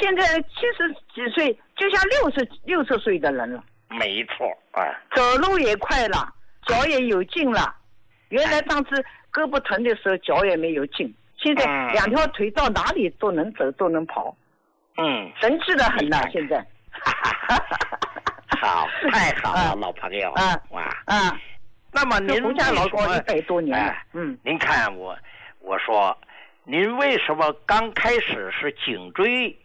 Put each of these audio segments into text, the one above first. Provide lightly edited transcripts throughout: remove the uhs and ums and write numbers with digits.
现在70几岁，就像60岁的人了。 没错啊， 走路也快了，脚也有劲了。原来当时胳膊疼的时候脚也没有劲，现在2条腿到哪里都能走都能跑。神气的很了，现在。 好，太好了，老朋友。那么您胡家老高100多年了。 您看我说，您为什么刚开始是颈椎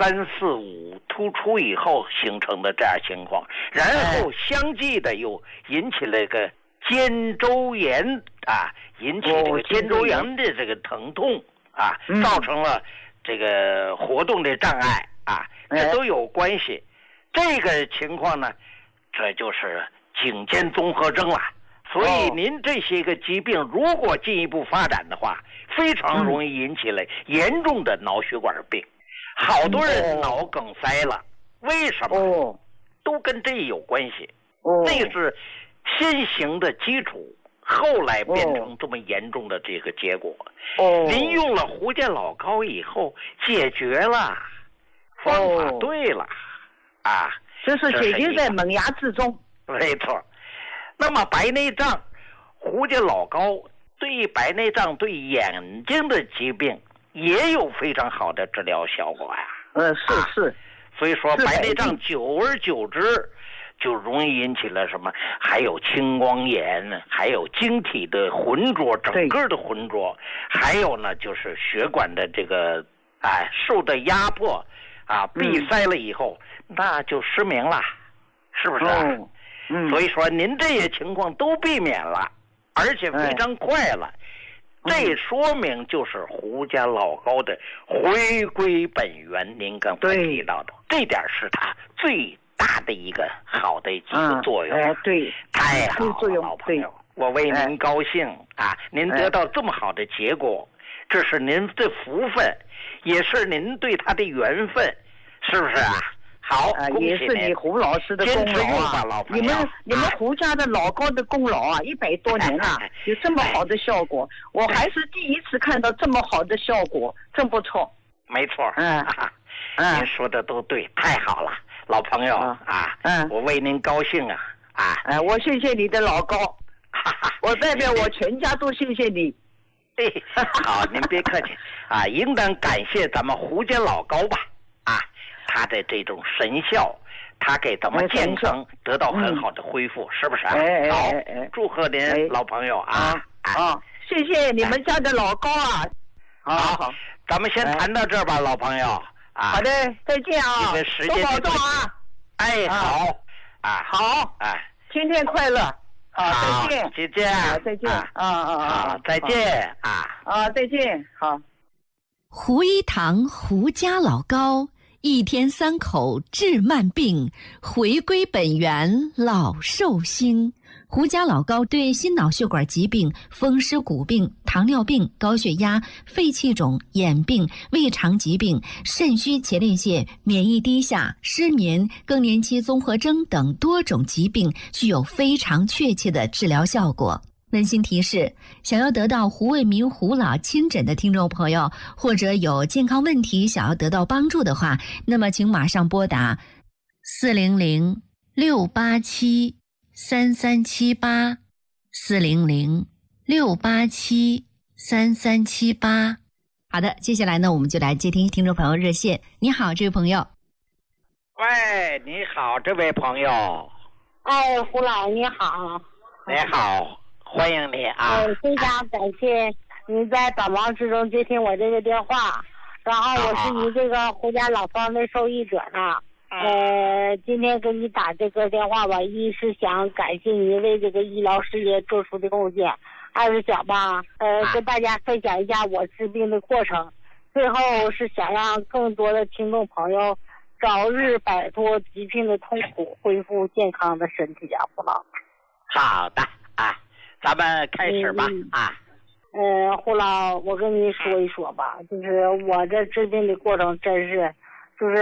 3、4、5突出以后形成的这样情况，然后相继的又引起了个肩周炎引起这个肩周炎的这个疼痛造成了这个活动的障碍这都有关系。这个情况呢，这就是颈肩综合征了。所以您这些个疾病如果进一步发展的话，非常容易引起了严重的脑血管病。好多人脑梗塞了，为什么？都跟这有关系。那是先行的基础，后来变成这么严重的这个结果。您用了胡健老膏以后解决了，方法对了这是解决在萌芽之中。 没错。那么白内障，胡健老膏对白内障、对眼睛的疾病也有非常好的治疗效果是。 所以说白内障久而久之就容易引起了什么？还有青光眼，还有晶体的浑浊，整个的浑浊，还有呢就是血管的这个受的压迫闭塞了以后，那就失明了，是不是？所以说您这些情况都避免了，而且非常快了。这说明就是胡家老膏的回归本源，您刚才提到的这点是它最大的一个好的一个作用。 对， 太好了，老朋友，我为您高兴您得到这么好的结果，这是您的福分，也是您对他的缘分，是不是好， 也是你胡老师的功劳你们胡家的老高的功劳100多年了，有这么好的效果，我还是第一次看到这么好的效果，真不错。 没错，您说的都对，太好了，老朋友我为您高兴我谢谢你的老高，我代表我全家都谢谢你。 好，您别客气应当感谢咱们胡家老高吧他的这种神效，他给咱们健康得到很好的恢复，是不是好，祝贺您老朋友谢谢你们家的老高好，咱们先谈到这儿吧，老朋友好的，再见多保重好好天天快乐再见， 再见再见再见再见好。 胡一堂胡家老膏，1天3口治慢病，回归本源老寿星。胡家老膏对心脑血管疾病、风湿骨病、糖尿病、高血压、肺气肿、眼病、胃肠疾病、肾虚前列腺、免疫低下、失眠、更年期综合征等多种疾病具有非常确切的治疗效果。温馨提示：想要得到胡卫民胡老亲诊的听众朋友，或者有健康问题想要得到帮助的话，那么请马上拨打400-687-3378 400-687-3378。好的，接下来呢，我们就来接听听众朋友热线。你好，这位朋友。 喂，你好，这位朋友。 胡老你好。 你好，欢迎你非常感谢您在百忙之中接听我这个电话，然后我是你这个胡家老方的受益者呢。今天给你打这个电话吧，一是想感谢您为这个医疗事业做出的贡献，二是想吧跟大家分享一下我治病的过程，最后是想让更多的听众朋友早日摆脱疾病的痛苦，恢复健康的身体胡老。 好的咱们开始吧胡老，我跟您说一说吧，就是我这治病的过程真是